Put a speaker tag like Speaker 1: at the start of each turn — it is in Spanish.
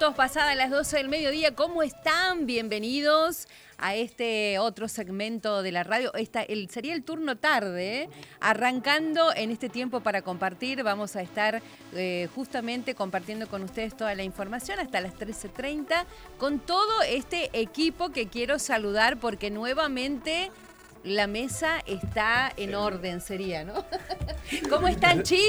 Speaker 1: minutos pasadas las 12 del mediodía. ¿Cómo están? Bienvenidos a este otro segmento de la radio. Sería el turno tarde, ¿eh? Arrancando en este tiempo para compartir. Vamos a estar justamente compartiendo con ustedes toda la información hasta las 13:30 con todo este equipo que quiero saludar porque nuevamente la mesa está en orden, sería, ¿no? ¿Cómo están, chicos?